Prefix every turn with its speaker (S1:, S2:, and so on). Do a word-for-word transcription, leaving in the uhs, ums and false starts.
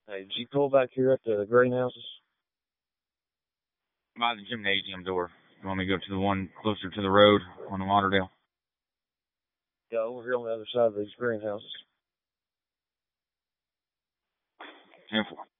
S1: Hey, did you pull back here at the greenhouses?
S2: By the gymnasium door. You want me to go to the one closer to the road on the Lauderdale?
S1: Yeah, over here on the other side of these greenhouses.
S2: ten four.